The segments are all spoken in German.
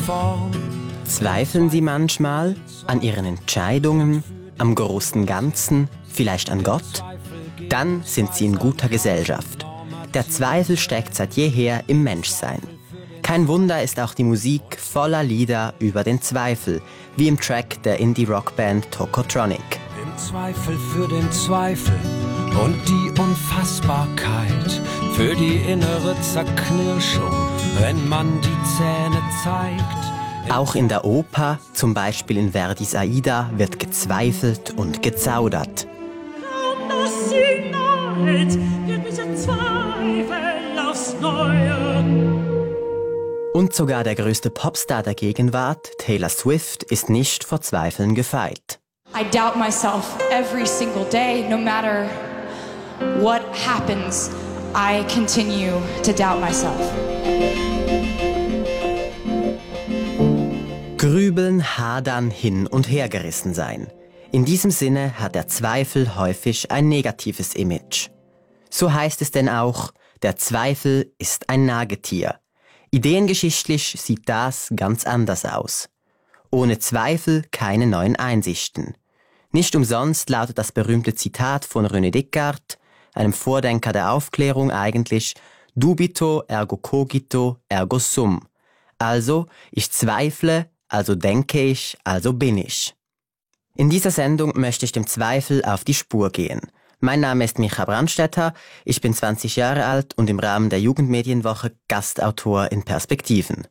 Form. Zweifeln Sie manchmal an Ihren Entscheidungen, am großen Ganzen, vielleicht an Gott? Dann sind Sie in guter Gesellschaft. Der Zweifel steckt seit jeher im Menschsein. Kein Wunder ist auch die Musik voller Lieder über den Zweifel, wie im Track der Indie-Rock-Band Tokotronic. Im Zweifel für den Zweifel und die Unfassbarkeit, für die innere Zerknirschung, wenn man die Zähne zeigt. Auch in der Oper, zum Beispiel in Verdis Aida, wird gezweifelt und gezaudert. Kaum dass sie naht, wird mich ein Zweifel aufs Neue. Und sogar der größte Popstar der Gegenwart, Taylor Swift, ist nicht vor Zweifeln gefeit. I doubt myself every single day, no matter what happens, I continue to doubt myself. Grübeln, hadern, hin und her gerissen sein. In diesem Sinne hat der Zweifel häufig ein negatives Image. So heißt es denn auch, der Zweifel ist ein Nagetier. Ideengeschichtlich sieht das ganz anders aus. Ohne Zweifel keine neuen Einsichten. Nicht umsonst lautet das berühmte Zitat von René Descartes, einem Vordenker der Aufklärung, eigentlich dubito ergo cogito ergo sum. Also, ich zweifle, also denke ich, also bin ich. In dieser Sendung möchte ich dem Zweifel auf die Spur gehen. Mein Name ist Micha Brandstätter, ich bin 20 Jahre alt und im Rahmen der Jugendmedienwoche Gastautor in Perspektiven.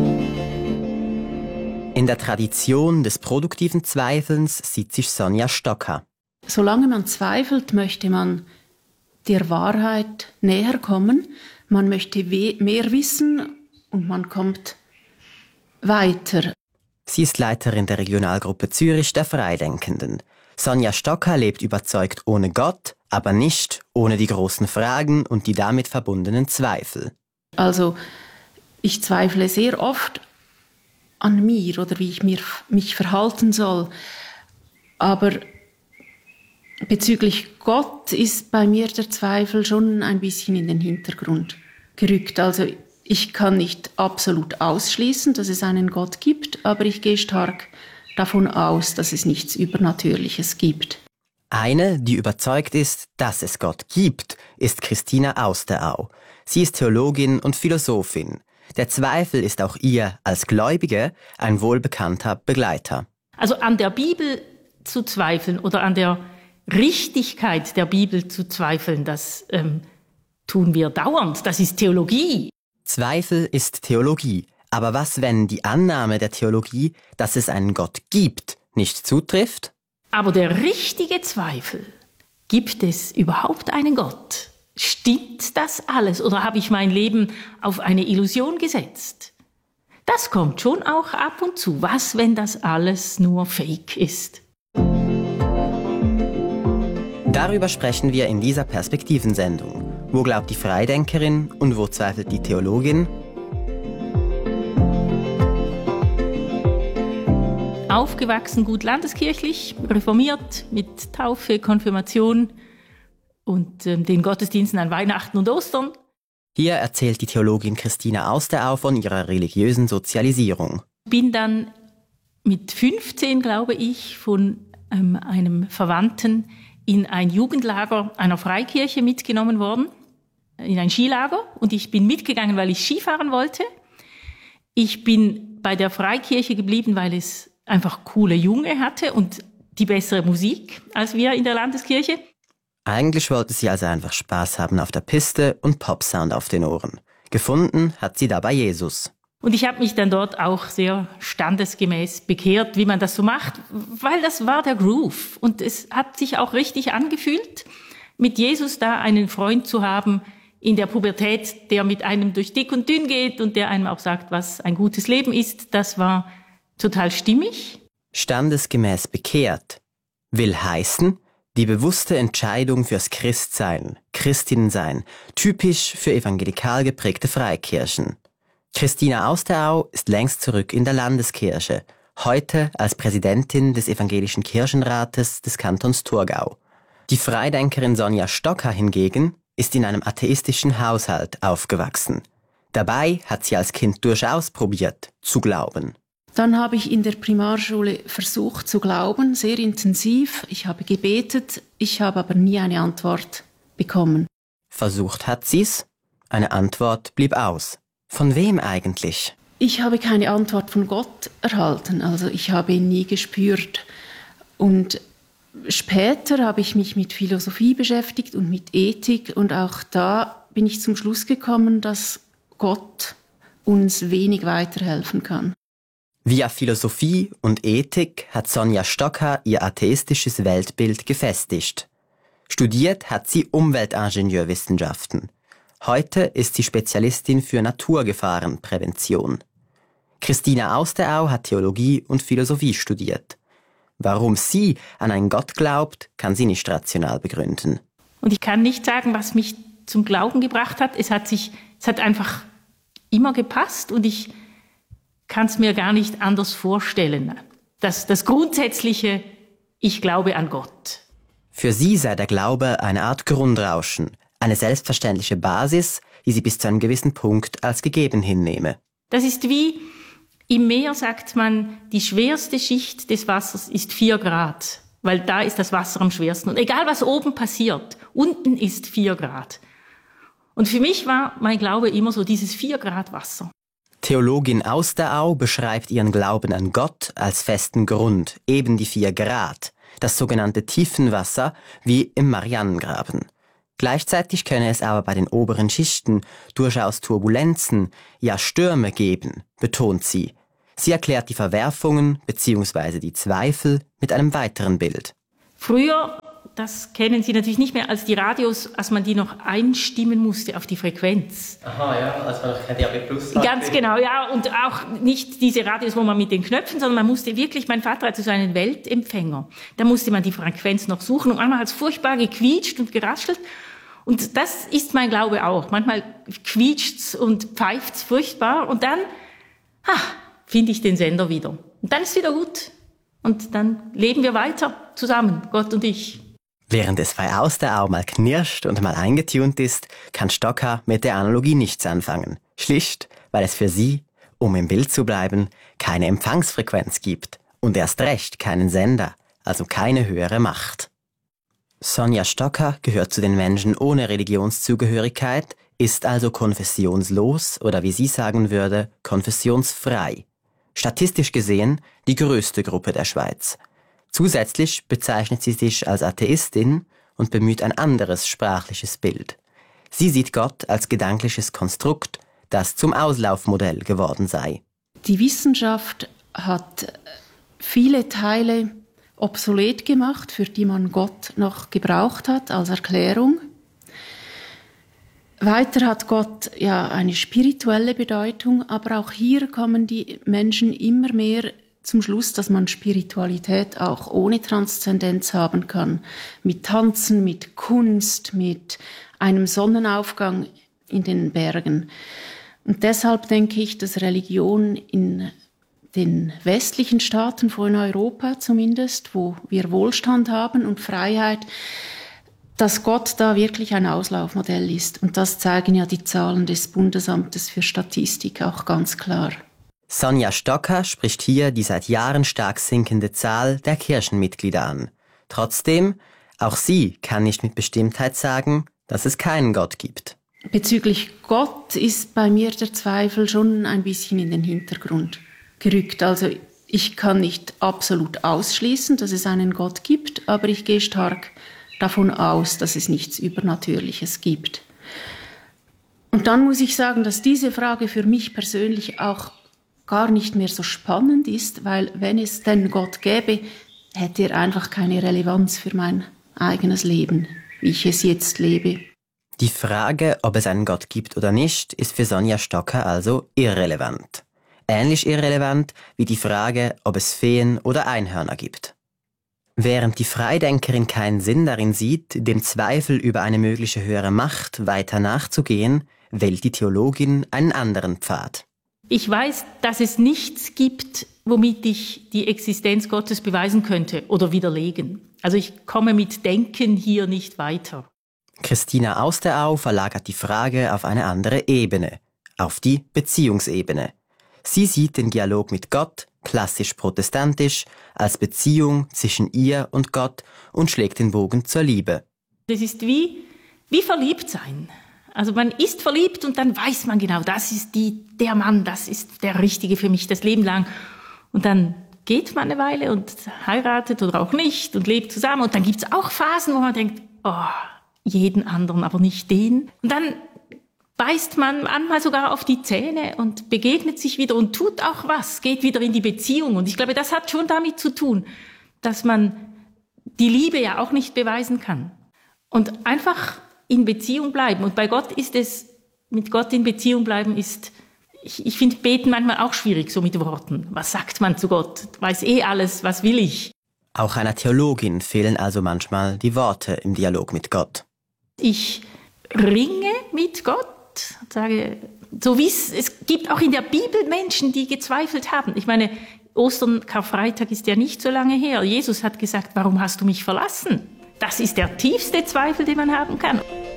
In der Tradition des produktiven Zweifelns sieht sich Sonja Stocker. Solange man zweifelt, möchte man der Wahrheit näher kommen, man möchte mehr wissen und man kommt weiter. Sie ist Leiterin der Regionalgruppe Zürich der Freidenkenden. Sonja Stocker lebt überzeugt ohne Gott, aber nicht ohne die großen Fragen und die damit verbundenen Zweifel. Also ich zweifle sehr oft an mir oder wie ich mich verhalten soll. Aber bezüglich Gott ist bei mir der Zweifel schon ein bisschen in den Hintergrund gerückt. Also ich kann nicht absolut ausschließen, dass es einen Gott gibt, aber ich gehe stark davon aus, dass es nichts Übernatürliches gibt. Eine, die überzeugt ist, dass es Gott gibt, ist Christina Austerau. Sie ist Theologin und Philosophin. Der Zweifel ist auch ihr als Gläubige ein wohlbekannter Begleiter. Also an der Bibel zu zweifeln oder an der Richtigkeit der Bibel zu zweifeln, das tun wir dauernd. Das ist Theologie. Zweifel ist Theologie. Aber was, wenn die Annahme der Theologie, dass es einen Gott gibt, nicht zutrifft? Aber der richtige Zweifel, gibt es überhaupt einen Gott? Stimmt das alles oder habe ich mein Leben auf eine Illusion gesetzt? Das kommt schon auch ab und zu. Was, wenn das alles nur Fake ist? Darüber sprechen wir in dieser Perspektivensendung. Wo glaubt die Freidenkerin und wo zweifelt die Theologin? Aufgewachsen gut landeskirchlich, reformiert mit Taufe, Konfirmation und den Gottesdiensten an Weihnachten und Ostern. Hier erzählt die Theologin Christina Austerau von ihrer religiösen Sozialisierung. Bin dann mit 15, glaube ich, von einem Verwandten in ein Jugendlager einer Freikirche mitgenommen worden, in ein Skilager. Und ich bin mitgegangen, weil ich Skifahren wollte. Ich bin bei der Freikirche geblieben, weil es einfach coole Junge hatte und die bessere Musik als wir in der Landeskirche. Eigentlich wollte sie also einfach Spaß haben auf der Piste und Popsound auf den Ohren. Gefunden hat sie dabei Jesus. Und ich habe mich dann dort auch sehr standesgemäß bekehrt, wie man das so macht, weil das war der Groove. Und es hat sich auch richtig angefühlt, mit Jesus da einen Freund zu haben in der Pubertät, der mit einem durch dick und dünn geht und der einem auch sagt, was ein gutes Leben ist. Das war total stimmig. Standesgemäß bekehrt will heißen, die bewusste Entscheidung fürs Christsein, Christinnensein, typisch für evangelikal geprägte Freikirchen. Christina Austerau ist längst zurück in der Landeskirche, heute als Präsidentin des evangelischen Kirchenrates des Kantons Thurgau. Die Freidenkerin Sonja Stocker hingegen ist in einem atheistischen Haushalt aufgewachsen. Dabei hat sie als Kind durchaus probiert, zu glauben. Dann habe ich in der Primarschule versucht zu glauben, sehr intensiv. Ich habe gebetet, ich habe aber nie eine Antwort bekommen. Versucht hat sie's, eine Antwort blieb aus. Von wem eigentlich? Ich habe keine Antwort von Gott erhalten, also ich habe ihn nie gespürt. Und später habe ich mich mit Philosophie beschäftigt und mit Ethik und auch da bin ich zum Schluss gekommen, dass Gott uns wenig weiterhelfen kann. Via Philosophie und Ethik hat Sonja Stocker ihr atheistisches Weltbild gefestigt. Studiert hat sie Umweltingenieurwissenschaften. Heute ist sie Spezialistin für Naturgefahrenprävention. Christina Austerau hat Theologie und Philosophie studiert. Warum sie an einen Gott glaubt, kann sie nicht rational begründen. Und ich kann nicht sagen, was mich zum Glauben gebracht hat. Es hat einfach immer gepasst und ich kann es mir gar nicht anders vorstellen. Das Grundsätzliche, ich glaube an Gott. Für sie sei der Glaube eine Art Grundrauschen, eine selbstverständliche Basis, die sie bis zu einem gewissen Punkt als gegeben hinnehme. Das ist wie im Meer, sagt man, die schwerste Schicht des Wassers ist 4 Grad, weil da ist das Wasser am schwersten. Und egal, was oben passiert, unten ist 4 Grad. Und für mich war mein Glaube immer so dieses 4 Grad Wasser. Theologin Austerau beschreibt ihren Glauben an Gott als festen Grund, eben die 4 Grad, das sogenannte Tiefenwasser wie im Marianengraben. Gleichzeitig könne es aber bei den oberen Schichten durchaus Turbulenzen, ja Stürme geben, betont sie. Sie erklärt die Verwerfungen bzw. die Zweifel mit einem weiteren Bild. Früher, das kennen Sie natürlich nicht mehr, als die Radios, als man die noch einstimmen musste auf die Frequenz. Aha, ja, als man noch kein DAB+ hatte. Ganz genau, ja, und auch nicht diese Radios, wo man mit den Knöpfen, sondern man musste wirklich, mein Vater hatte so einen Weltempfänger, da musste man die Frequenz noch suchen und manchmal hat es furchtbar gequietscht und geraschelt. Und das ist mein Glaube auch. Manchmal quietscht's und pfeift's furchtbar und dann finde ich den Sender wieder. Und dann ist wieder gut. Und dann leben wir weiter zusammen, Gott und ich. Während es bei Austerau mal knirscht und mal eingetunt ist, kann Stocker mit der Analogie nichts anfangen. Schlicht, weil es für sie, um im Bild zu bleiben, keine Empfangsfrequenz gibt. Und erst recht keinen Sender, also keine höhere Macht. Sonja Stocker gehört zu den Menschen ohne Religionszugehörigkeit, ist also konfessionslos oder wie sie sagen würde, konfessionsfrei. Statistisch gesehen die größte Gruppe der Schweiz. Zusätzlich bezeichnet sie sich als Atheistin und bemüht ein anderes sprachliches Bild. Sie sieht Gott als gedankliches Konstrukt, das zum Auslaufmodell geworden sei. Die Wissenschaft hat viele Teile obsolet gemacht, für die man Gott noch gebraucht hat als Erklärung. Weiter hat Gott ja eine spirituelle Bedeutung, aber auch hier kommen die Menschen immer mehr zum Schluss, dass man Spiritualität auch ohne Transzendenz haben kann. Mit Tanzen, mit Kunst, mit einem Sonnenaufgang in den Bergen. Und deshalb denke ich, dass Religion in den westlichen Staaten von Europa zumindest, wo wir Wohlstand haben und Freiheit, dass Gott da wirklich ein Auslaufmodell ist. Und das zeigen ja die Zahlen des Bundesamtes für Statistik auch ganz klar. Sonja Stocker spricht hier die seit Jahren stark sinkende Zahl der Kirchenmitglieder an. Trotzdem, auch sie kann nicht mit Bestimmtheit sagen, dass es keinen Gott gibt. Bezüglich Gott ist bei mir der Zweifel schon ein bisschen in den Hintergrund gerückt. Also ich kann nicht absolut ausschließen, dass es einen Gott gibt, aber ich gehe stark davon aus, dass es nichts Übernatürliches gibt. Und dann muss ich sagen, dass diese Frage für mich persönlich auch gar nicht mehr so spannend ist, weil wenn es denn Gott gäbe, hätte er einfach keine Relevanz für mein eigenes Leben, wie ich es jetzt lebe. Die Frage, ob es einen Gott gibt oder nicht, ist für Sonja Stocker also irrelevant. Ähnlich irrelevant wie die Frage, ob es Feen oder Einhörner gibt. Während die Freidenkerin keinen Sinn darin sieht, dem Zweifel über eine mögliche höhere Macht weiter nachzugehen, wählt die Theologin einen anderen Pfad. Ich weiß, dass es nichts gibt, womit ich die Existenz Gottes beweisen könnte oder widerlegen. Also ich komme mit Denken hier nicht weiter. Christina Austerau verlagert die Frage auf eine andere Ebene. auf die Beziehungsebene. Sie sieht den Dialog mit Gott, klassisch protestantisch, als Beziehung zwischen ihr und Gott und schlägt den Bogen zur Liebe. Das ist wie verliebt sein. Also man ist verliebt und dann weiß man genau, das ist der Mann, das ist der Richtige für mich das Leben lang. Und dann geht man eine Weile und heiratet oder auch nicht und lebt zusammen. Und dann gibt es auch Phasen, wo man denkt, jeden anderen, aber nicht den. Und dann beißt man manchmal sogar auf die Zähne und begegnet sich wieder und tut auch was, geht wieder in die Beziehung. Und ich glaube, das hat schon damit zu tun, dass man die Liebe ja auch nicht beweisen kann. Und einfach in Beziehung bleiben. Und bei Gott ist es, mit Gott in Beziehung bleiben ist, ich finde Beten manchmal auch schwierig, so mit Worten. Was sagt man zu Gott? Weiß alles, was will ich? Auch einer Theologin fehlen also manchmal die Worte im Dialog mit Gott. Ich ringe mit Gott, sage, so wie es gibt auch in der Bibel Menschen, die gezweifelt haben. Ich meine, Ostern, Karfreitag ist ja nicht so lange her. Jesus hat gesagt, warum hast du mich verlassen? Das ist der tiefste Zweifel, den man haben kann.